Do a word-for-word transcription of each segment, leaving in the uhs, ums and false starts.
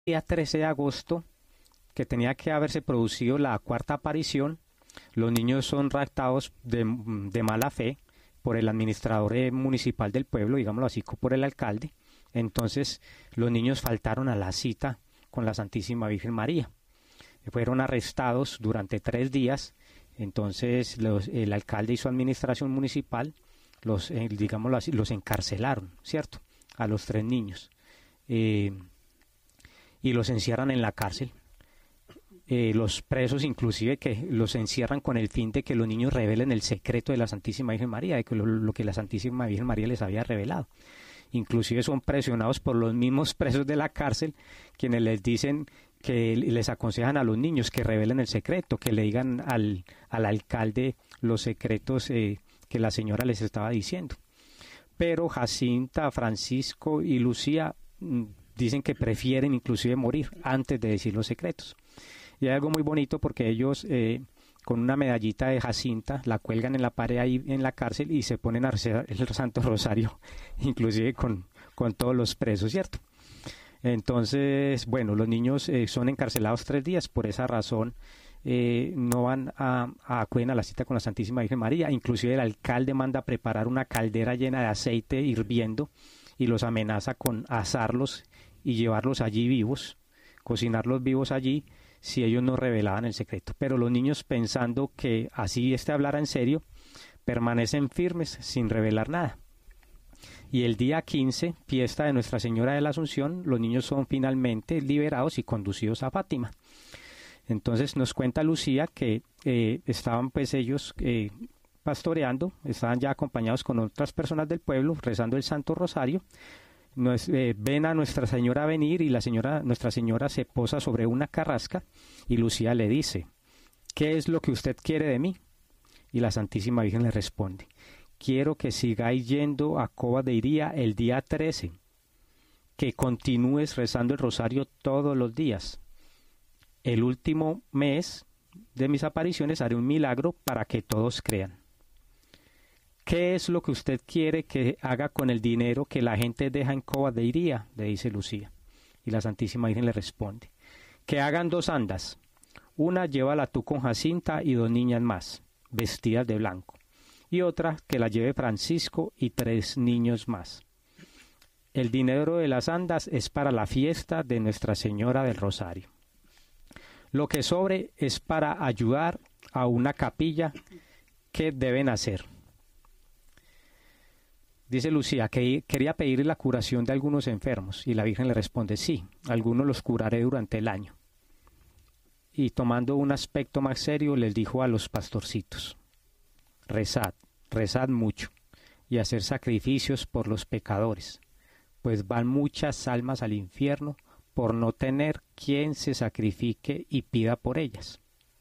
día trece de agosto, que tenía que haberse producido la cuarta aparición, los niños son raptados de, de mala fe por el administrador eh, municipal del pueblo, digámoslo así, por el alcalde. Entonces los niños faltaron a la cita con la Santísima Virgen María. Fueron arrestados durante tres días. Entonces los, el alcalde y su administración municipal los, eh, digámoslo así, los encarcelaron, ¿cierto? A los tres niños. Eh, y los encierran en la cárcel. Eh, los presos inclusive que los encierran con el fin de que los niños revelen el secreto de la Santísima Virgen María, de que lo, lo que la Santísima Virgen María les había revelado. Inclusive son presionados por los mismos presos de la cárcel, quienes les dicen que les aconsejan a los niños que revelen el secreto, que le digan al, al alcalde los secretos eh, que la señora les estaba diciendo. Pero Jacinta, Francisco y Lucía mm, dicen que prefieren inclusive morir antes de decir los secretos. Y hay algo muy bonito porque ellos eh, con una medallita de Jacinta la cuelgan en la pared ahí en la cárcel y se ponen a rezar el Santo Rosario, inclusive con, con todos los presos, ¿cierto? Entonces, bueno, los niños eh, son encarcelados tres días, por esa razón eh, no van a, a acuden a la cita con la Santísima Virgen María. Inclusive el alcalde manda a preparar una caldera llena de aceite hirviendo y los amenaza con asarlos y llevarlos allí vivos, cocinarlos vivos allí, si ellos no revelaban el secreto. Pero los niños, pensando que así este hablara en serio, permanecen firmes sin revelar nada. Y el día quince, fiesta de Nuestra Señora de la Asunción, los niños son finalmente liberados y conducidos a Fátima. Entonces nos cuenta Lucía que eh, estaban pues ellos eh, pastoreando, estaban ya acompañados con otras personas del pueblo, rezando el Santo Rosario. Nos, eh, ven a Nuestra Señora venir y la señora, Nuestra Señora se posa sobre una carrasca y Lucía le dice: ¿qué es lo que usted quiere de mí? Y la Santísima Virgen le responde: quiero que sigáis yendo a Cova de Iría el día trece, que continúes rezando el rosario todos los días. El último mes de mis apariciones haré un milagro para que todos crean. ¿Qué es lo que usted quiere que haga con el dinero que la gente deja en Cova de Iría?, le dice Lucía. Y la Santísima Virgen le responde: que hagan dos andas. Una llévala tú con Jacinta y dos niñas más, vestidas de blanco. Y otra que la lleve Francisco y tres niños más. El dinero de las andas es para la fiesta de Nuestra Señora del Rosario. Lo que sobre es para ayudar a una capilla que deben hacer. Dice Lucía que quería pedirle la curación de algunos enfermos y la Virgen le responde: sí, algunos los curaré durante el año. Y tomando un aspecto más serio les dijo a los pastorcitos: rezad, rezad mucho y hacer sacrificios por los pecadores, pues van muchas almas al infierno por no tener quien se sacrifique y pida por ellas.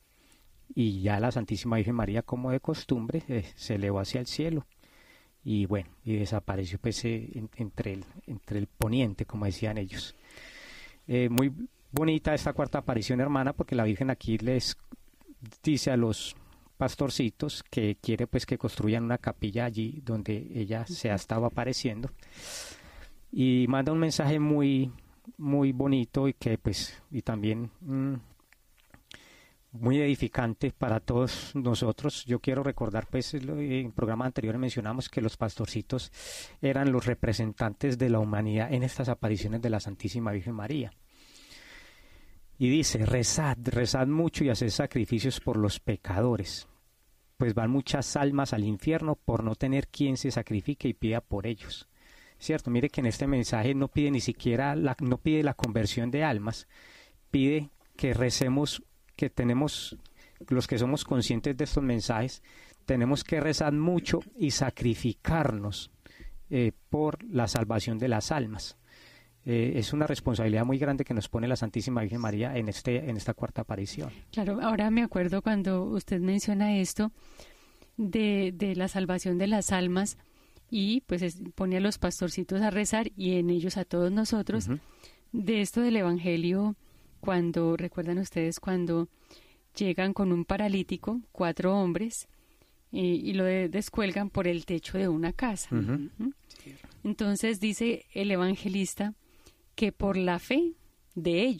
Y ya la Santísima Virgen María, como de costumbre, eh, se elevó hacia el cielo. Y bueno, y desapareció pues eh, en, entre, el, entre el poniente, como decían ellos. Eh, muy bonita esta cuarta aparición, hermana, porque la Virgen aquí les dice a los pastorcitos que quiere pues que construyan una capilla allí donde ella se ha estado apareciendo. Y manda un mensaje muy, muy bonito y que pues, y también mmm, muy edificante para todos nosotros. Yo quiero recordar, pues, en programas anteriores mencionamos que los pastorcitos eran los representantes de la humanidad en estas apariciones de la Santísima Virgen María. Y dice: rezad, rezad mucho y haced sacrificios por los pecadores, pues van muchas almas al infierno por no tener quien se sacrifique y pida por ellos. Cierto, mire que en este mensaje no pide ni siquiera la, no pide la conversión de almas, pide que recemos, que tenemos, los que somos conscientes de estos mensajes, tenemos que rezar mucho y sacrificarnos eh, por la salvación de las almas. Eh, es una responsabilidad muy grande que nos pone la Santísima Virgen María en, este, en esta cuarta aparición. Claro, ahora me acuerdo cuando usted menciona esto de, de la salvación de las almas y pues es, pone a los pastorcitos a rezar y en ellos a todos nosotros, uh-huh. de esto del Evangelio. Cuando, recuerdan ustedes, cuando llegan con un paralítico, cuatro hombres, eh, y lo de, descuelgan por el techo de una casa. Uh-huh. ¿Mm? Entonces dice el evangelista que por la fe de ellos.